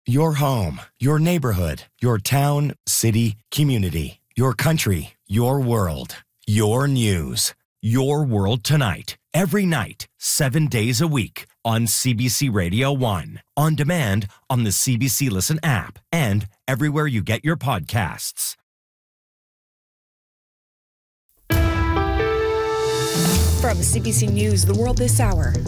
Your home, your neighborhood, your town, city, community, your country, your world, your news. Your World Tonight, every night, 7 days a week on CBC Radio 1. On demand on the CBC Listen app and everywhere you get your podcasts. From CBC News, The World This Hour,